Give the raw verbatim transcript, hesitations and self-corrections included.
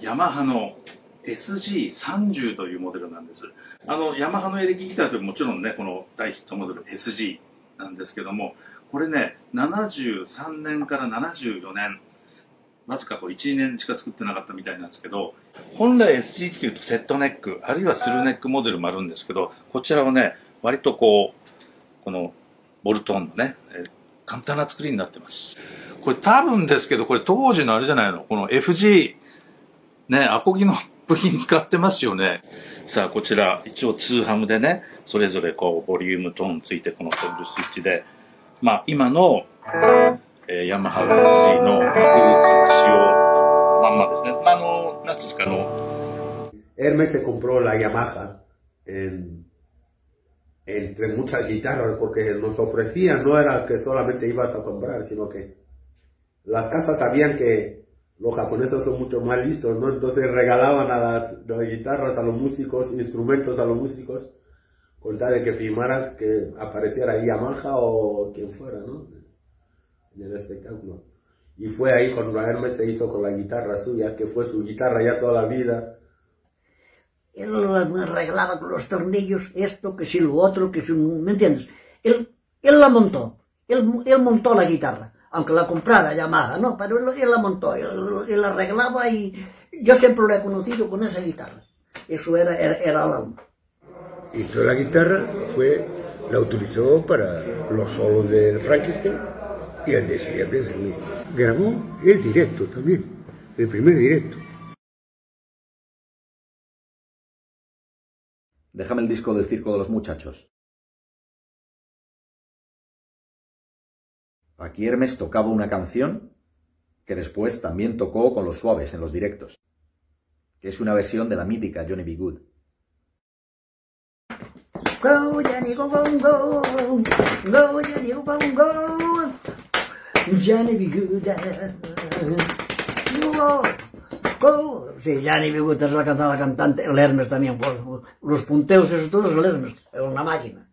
ヤマハの エスジーさんじゅう というモデルなんです。あのヤマハのエレキギターというもちろんね、この大ヒットモデル エスジー なんですけども、これね、ななじゅうさんねんからななじゅうよねん、わずかこういちねんしか作ってなかったみたいなんですけど、本来 エスジー っていうとセットネック、あるいはスルーネックモデルもあるんですけど、こちらはね、割とこう、このボルトンのね、えー、簡単な作りになってます。これ多分ですけど、これ当時のあれじゃないの、この エフジー、ね、アコギの部品使ってますよね。さあ、こちら、一応ツーハムでね、それぞれこう、ボリュームトーンついて、このトグルスイッチで、まあ、今の、えー、ヤマハ エスジー のルーツ仕様まんまですね。まあ、あの、なんですか、あの。 Hermes se compró la Yamaha en, entre muchas guitarras porque nos ofrecían, no era que solamente ibas a comprar, sino que las casas sabían que los japoneses son mucho más listos, ¿no? Entonces regalaban a las, las guitarras a los músicos, instrumentos a los músicos, con tal de que firmaras que apareciera ahí Yamaha o quien fuera, ¿no? En el espectáculo. Y fue ahí cuando Hermes se hizo con la guitarra suya, que fue su guitarra ya toda la vida. Él me arreglaba con los tornillos esto, que si lo otro, que si... ¿Me entiendes? Él, él la montó, él, él montó la guitarra. Aunque la comprara Yamaha, ¿no? Pero él, él la montó, él, él la arreglaba y yo siempre lo he conocido con esa guitarra. Eso era, era, era el alma. Y toda la guitarra fue, la utilizó para los solos del Frankenstein y el de Siempre. Grabó el directo también, el primer directo. Déjame el disco del Circo de los Muchachos. Aquí Hermes tocaba una canción que después también tocó con los Suaves en los directos, que es una versión de la mítica Johnny B. Good. Go, Johnny, go, go, go, go, Johnny, go, go, go, Johnny B. Good, go, go. Sí, Johnny B. Good es la cantaba la cantante, el Hermes también, los punteos esos todos, el Hermes, era una máquina.